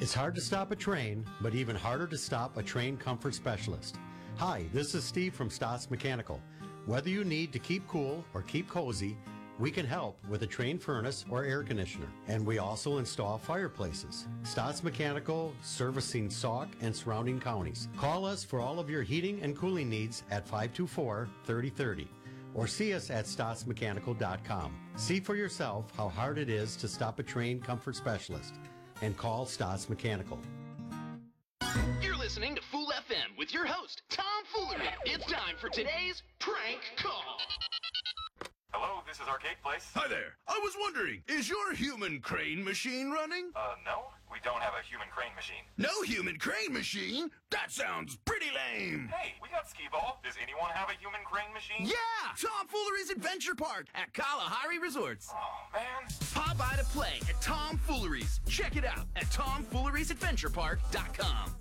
It's hard to stop a train, but even harder to stop a train comfort specialist. Hi, this is Steve from Stotts Mechanical. Whether you need to keep cool or keep cozy, we can help with a train furnace or air conditioner. And we also install fireplaces. Stotts Mechanical, servicing Sauk and surrounding counties. Call us for all of your heating and cooling needs at 524-3030. Or see us at stottsmechanical.com. See for yourself how hard it is to stop a train comfort specialist. And call Stotts Mechanical. You're listening to Fool FM with your host, Tom Foolery. It's time for today's prank call. Hello, this is Arcade Place. Hi there. I was wondering, is your human crane machine running? No, we don't have a human crane machine. No human crane machine? That sounds pretty lame. Hey, we got skee-ball. Does anyone have a human crane machine? Yeah! Tom Foolery's Adventure Park at Kalahari Resorts. Oh, man. Pop by to play at Tom Foolery's. Check it out at tomfoolery'sadventurepark.com.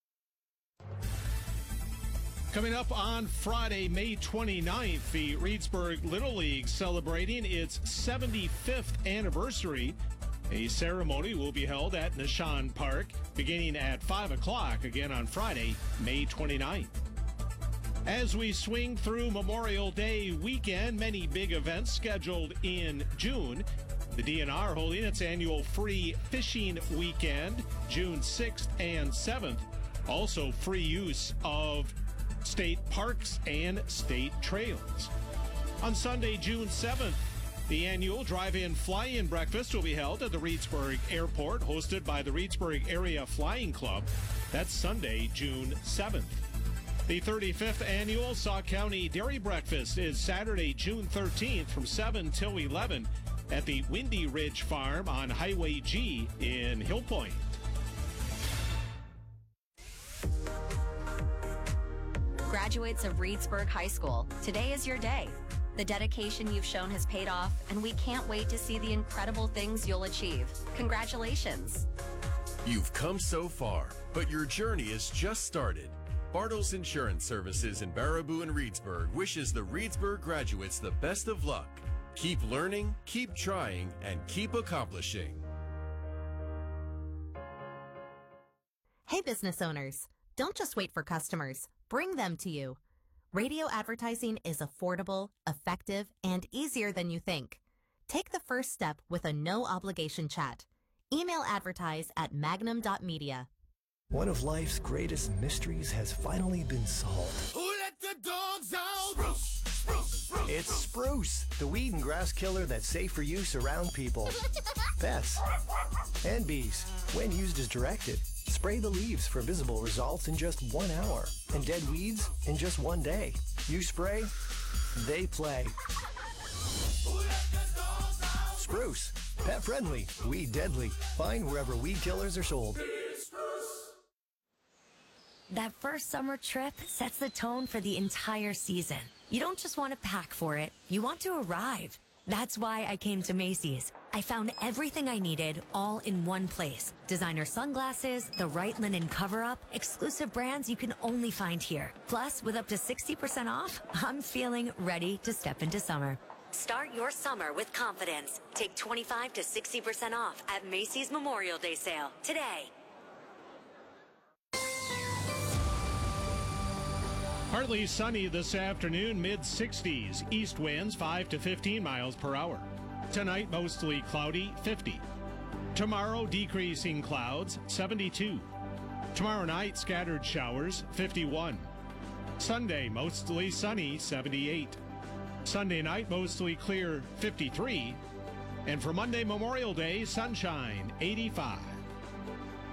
Coming up on Friday, May 29th, the Reedsburg Little League celebrating its 75th anniversary. A ceremony will be held at Nishan Park beginning at 5 o'clock again on Friday, May 29th. As we swing through Memorial Day weekend, many big events scheduled in June. The DNR holding its annual free fishing weekend, June 6th and 7th. Also free use of state parks and state trails. On Sunday, June 7th, the annual drive-in fly-in breakfast will be held at the Reedsburg Airport, hosted by the Reedsburg Area Flying Club. That's Sunday, June 7th. The 35th annual Sauk County Dairy Breakfast is Saturday, June 13th from 7 till 11 at the Windy Ridge Farm on Highway G in Hill Point. Graduates of Reedsburg High School, today is your day. The dedication you've shown has paid off, and we can't wait to see the incredible things you'll achieve. Congratulations. You've come so far, but your journey has just started. Bartles Insurance Services in Baraboo and Reedsburg wishes the Reedsburg graduates the best of luck. Keep learning, keep trying, and keep accomplishing. Hey, business owners, don't just wait for customers. Bring them to you. Radio advertising is affordable, effective, and easier than you think. Take the first step with a no-obligation chat. Email advertise at magnum.media. One of life's greatest mysteries has finally been solved. Who let the dogs out? Spruce, spruce, spruce. It's Spruce, the weed and grass killer that's safe for use around people, pets, and bees. When used as directed, spray the leaves for visible results in just 1 hour, and dead weeds in just 1 day. You spray, they play. Spruce, pet friendly, weed deadly. Find wherever weed killers are sold. That first summer trip sets the tone for the entire season. You don't just want to pack for it, you want to arrive. That's why I came to Macy's. I found everything I needed all in one place. Designer sunglasses, the right linen cover-up, exclusive brands you can only find here. Plus, with up to 60% off, I'm feeling ready to step into summer. Start your summer with confidence. Take 25 to 60% off at Macy's Memorial Day sale today. Partly sunny this afternoon, mid-60s. East winds 5 to 15 miles per hour. Tonight, mostly cloudy, 50. Tomorrow, decreasing clouds, 72. Tomorrow night, scattered showers, 51. Sunday, mostly sunny, 78. Sunday night, mostly clear, 53. And for Monday, Memorial Day, sunshine, 85.